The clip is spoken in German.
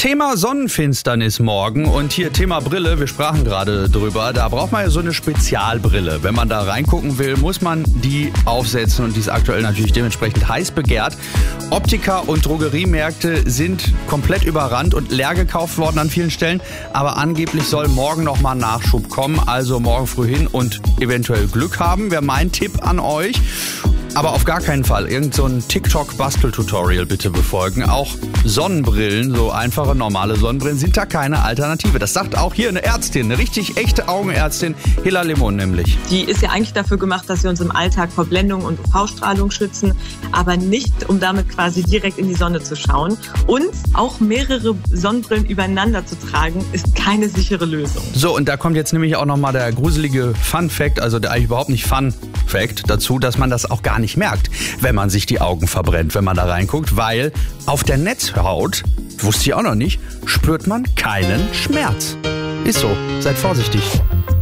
Thema Sonnenfinsternis morgen und hier Thema Brille, wir sprachen gerade drüber, da braucht man ja so eine Spezialbrille. Wenn man da reingucken will, muss man die aufsetzen und die ist aktuell natürlich dementsprechend heiß begehrt. Optiker und Drogeriemärkte sind komplett überrannt und leer gekauft worden an vielen Stellen, aber angeblich soll morgen nochmal Nachschub kommen, also morgen früh hin und eventuell Glück haben, wäre mein Tipp an euch. Aber auf gar keinen Fall irgend so ein TikTok-Bastel-Tutorial bitte befolgen. Auch Sonnenbrillen, so einfache, normale Sonnenbrillen, sind da keine Alternative. Das sagt auch hier eine Ärztin, eine richtig echte Augenärztin, Hilla Limon nämlich. Die ist ja eigentlich dafür gemacht, dass wir uns im Alltag vor Blendung und UV-Strahlung schützen, aber nicht, um damit quasi direkt in die Sonne zu schauen. Und auch mehrere Sonnenbrillen übereinander zu tragen, ist keine sichere Lösung. So, und da kommt jetzt nämlich auch nochmal der gruselige Fun-Fact, also der eigentlich überhaupt nicht Fun-Fact dazu, dass man das auch gar nicht merkt, wenn man sich die Augen verbrennt, wenn man da reinguckt, weil auf der Netzhaut, wusste ich auch noch nicht, spürt man keinen Schmerz. Ist so, seid vorsichtig.